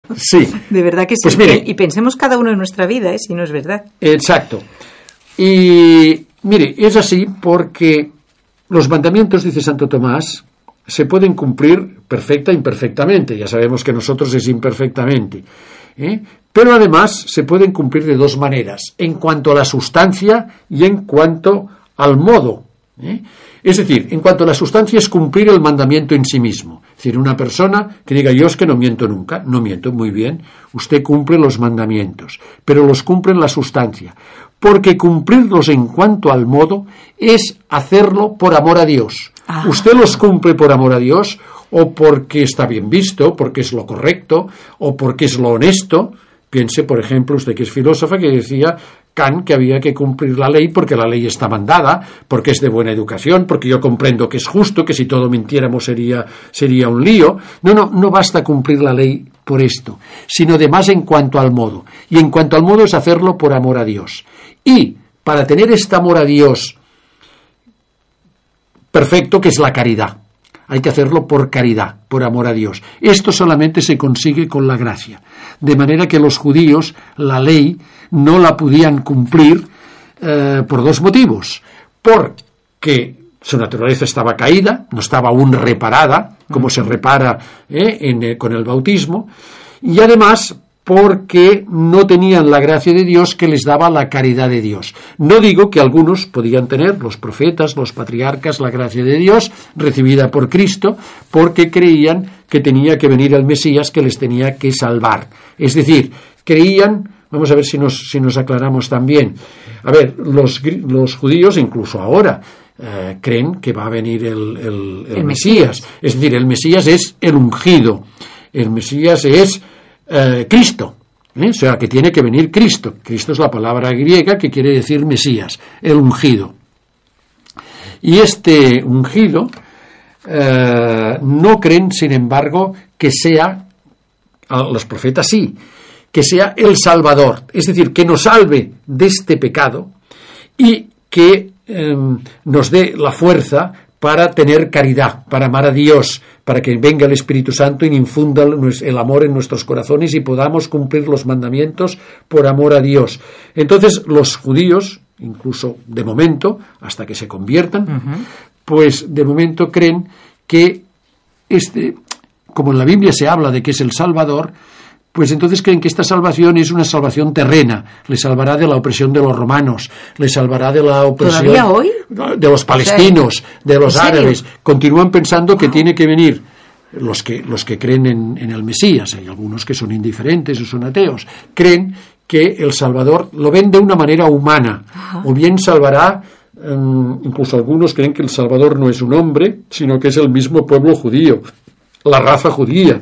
Sí. De verdad que sí. Pues mire, y pensemos cada uno en nuestra vida, si no es verdad. Exacto. Y mire, es así porque los mandamientos, dice Santo Tomás, se pueden cumplir perfecta e imperfectamente. Ya sabemos que nosotros es imperfectamente. Pero además se pueden cumplir de dos maneras, en cuanto a la sustancia y en cuanto al modo. Es decir, en cuanto a la sustancia es cumplir el mandamiento en sí mismo. Es decir, una persona que diga yo es que no miento nunca, no miento, muy bien, usted cumple los mandamientos, pero los cumple en la sustancia. Porque cumplirlos en cuanto al modo es hacerlo por amor a Dios. Usted los cumple por amor a Dios o porque está bien visto, porque es lo correcto o porque es lo honesto. Piense, por ejemplo, usted que es filósofa, que decía Kant que había que cumplir la ley porque la ley está mandada, porque es de buena educación, porque yo comprendo que es justo, que si todo mintiéramos sería un lío. No basta cumplir la ley por esto, sino además en cuanto al modo. Y en cuanto al modo es hacerlo por amor a Dios. Y para tener este amor a Dios perfecto, que es la caridad, hay que hacerlo por caridad, por amor a Dios. Esto solamente se consigue con la gracia. De manera que los judíos la ley no la podían cumplir por dos motivos. Porque su naturaleza estaba caída, no estaba aún reparada, como se repara con el bautismo, y además porque no tenían la gracia de Dios que les daba la caridad de Dios. No digo que algunos podían tener, los profetas, los patriarcas, la gracia de Dios recibida por Cristo, porque creían que tenía que venir el Mesías que les tenía que salvar. Es decir, creían, vamos a ver si nos aclaramos también. A ver, los judíos, incluso ahora, creen que va a venir el Mesías. Es decir, el Mesías es el ungido. El Mesías es Cristo, o sea, que tiene que venir Cristo. Cristo es la palabra griega que quiere decir Mesías, el ungido. Y este ungido no creen, sin embargo, que sea, los profetas sí, que sea el Salvador, es decir, que nos salve de este pecado y que nos dé la fuerza para tener caridad, para amar a Dios, para que venga el Espíritu Santo y infunda el amor en nuestros corazones y podamos cumplir los mandamientos por amor a Dios. Entonces, los judíos, incluso de momento, hasta que se conviertan, pues de momento creen que como en la Biblia se habla de que es el Salvador, pues entonces creen que esta salvación es una salvación terrena, le salvará de la opresión de los romanos, le salvará de la opresión ¿Todavía hoy? De los palestinos, de los árabes. Continúan pensando que tiene que venir los que creen en el Mesías. Hay algunos que son indiferentes o son ateos. Creen que el Salvador lo ven de una manera humana, o bien salvará, incluso algunos creen que el Salvador no es un hombre, sino que es el mismo pueblo judío, la raza judía.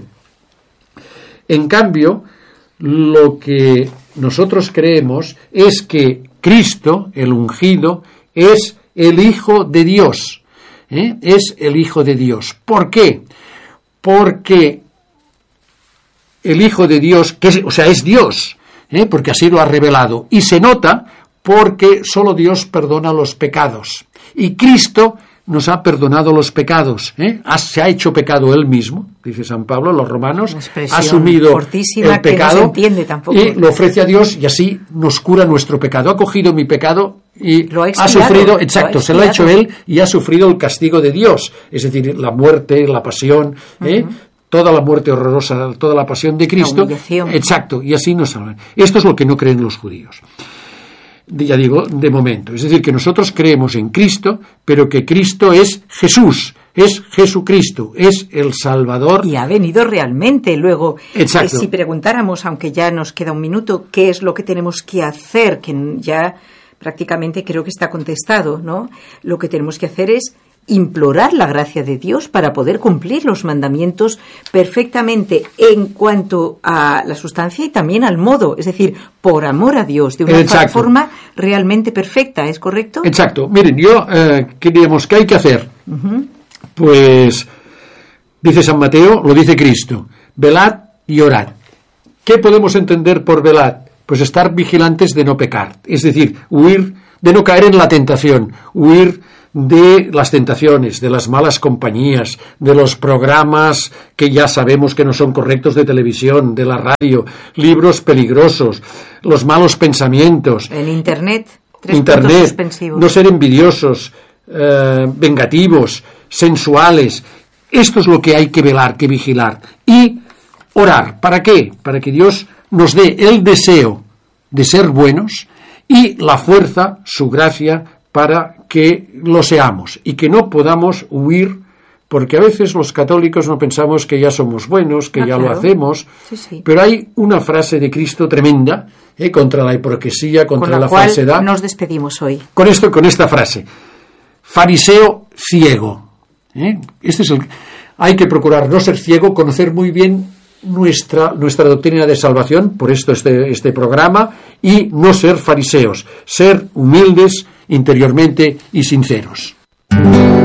En cambio, lo que nosotros creemos es que Cristo, el ungido, es el Hijo de Dios. Es el Hijo de Dios. ¿Por qué? Porque el Hijo de Dios, es Dios, porque así lo ha revelado. Y se nota porque solo Dios perdona los pecados. Y Cristo nos ha perdonado los pecados, se ha hecho pecado él mismo, dice San Pablo, los romanos, ha asumido el pecado, no se entiende tampoco, y lo ofrece a Dios y así nos cura nuestro pecado. Ha cogido mi pecado y lo ha ha sufrido, se lo ha hecho él y ha sufrido el castigo de Dios, es decir, la muerte, la pasión, toda la muerte horrorosa, toda la pasión de Cristo, exacto, y así nos salvan. Esto es lo que no creen los judíos. Ya digo, de momento. Es decir, que nosotros creemos en Cristo, pero que Cristo es Jesús, es Jesucristo, es el Salvador. Y ha venido realmente. Luego, exacto. Si preguntáramos, aunque ya nos queda un minuto, ¿qué es lo que tenemos que hacer? Que ya prácticamente creo que está contestado, ¿no? Lo que tenemos que hacer es implorar la gracia de Dios para poder cumplir los mandamientos perfectamente en cuanto a la sustancia y también al modo, es decir, por amor a Dios, de una forma realmente perfecta, ¿es correcto? Exacto. Miren, ¿qué hay que hacer? Pues, dice San Mateo, lo dice Cristo, velad y orad. ¿Qué podemos entender por velad? Pues estar vigilantes de no pecar, es decir, huir, de no caer en la tentación, huir de las tentaciones, de las malas compañías, de los programas que ya sabemos que no son correctos de televisión, de la radio, libros peligrosos, los malos pensamientos. En Internet, puntos suspensivos. No ser envidiosos, vengativos, sensuales. Esto es lo que hay que velar, que vigilar. Y orar. ¿Para qué? Para que Dios nos dé el deseo de ser buenos y la fuerza, su gracia, para que lo seamos y que no podamos huir, porque a veces los católicos no pensamos que ya somos buenos, que ya claro. Lo hacemos, sí. Pero hay una frase de Cristo tremenda contra la hipocresía, contra la falsedad. Nos despedimos hoy. Con esta frase, fariseo ciego. Hay que procurar no ser ciego, conocer muy bien nuestra doctrina de salvación, por esto este programa, y no ser fariseos, ser humildes interiormente y sinceros.